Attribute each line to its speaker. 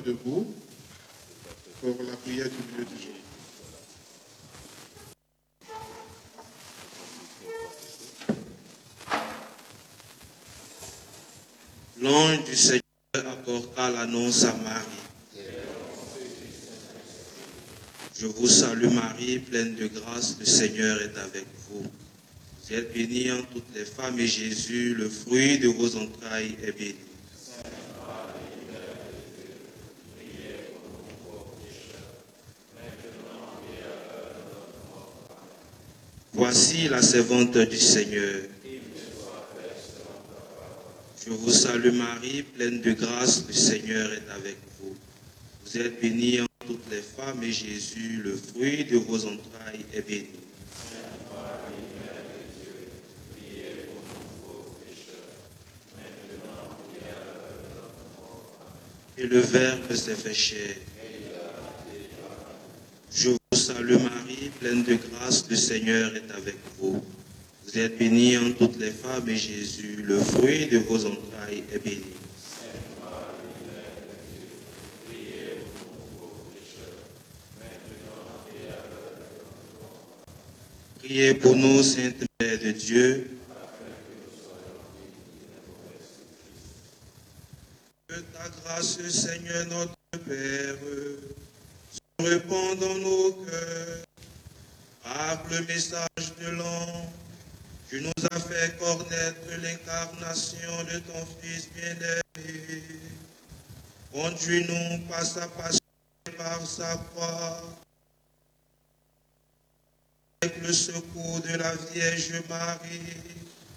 Speaker 1: debout pour la prière du milieu du jour.
Speaker 2: L'ange du Seigneur apporta l'annonce à Marie. Je vous salue Marie, pleine de grâce, le Seigneur est avec vous. Vous êtes bénie entre toutes les femmes et Jésus, le fruit de vos entrailles, est béni. Voici la servante du Seigneur. Je vous salue Marie, pleine de grâce, le Seigneur est avec vous. Vous êtes bénie entre toutes les femmes et Jésus, le fruit de vos entrailles, est béni. Et le Verbe s'est fait chair. Je vous salue Marie, pleine de grâce, le Seigneur est avec vous. Vous êtes bénie entre toutes les femmes et Jésus, le fruit de vos entrailles, est béni. Priez pour nous, Sainte Mère de Dieu. Que ta grâce, Seigneur notre Père, se répande dans nos cœurs. Par le message de l'ange, tu nous as fait connaître l'incarnation de ton Fils bien-aimé. Conduis-nous par sa passion et par sa croix, avec le secours de la Vierge Marie,